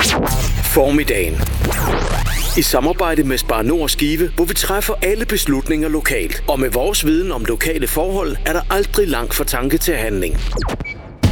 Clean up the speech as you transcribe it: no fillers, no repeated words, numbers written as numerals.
Formiddagen. I samarbejde med Spar Nord Skive, hvor vi træffer alle beslutninger lokalt. Og med vores viden om lokale forhold, er der aldrig langt fra tanke til handling.